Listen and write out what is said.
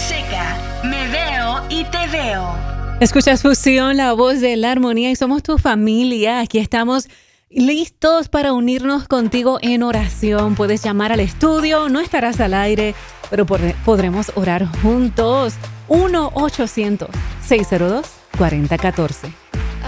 Fonseca, me veo y te veo. Escuchas Fusión, la voz de la armonía, y somos tu familia. Aquí estamos listos para unirnos contigo en oración. Puedes llamar al estudio, no estarás al aire, pero podremos orar juntos. 1-800-602-4014.